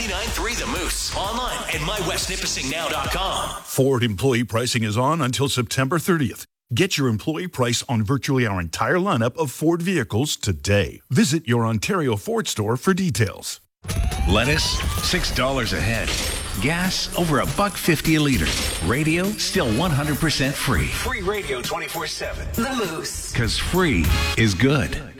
99.3 The Moose. Online at mywestnipissingnow.com. Ford employee pricing is on until September 30th. Get your employee price on virtually our entire lineup of Ford vehicles today. Visit your Ontario Ford store for details. Lettuce, $6 a head. Gas, over $1.50 a liter. Radio, still 100% free. Free radio 24/7. The Moose. Because free is good.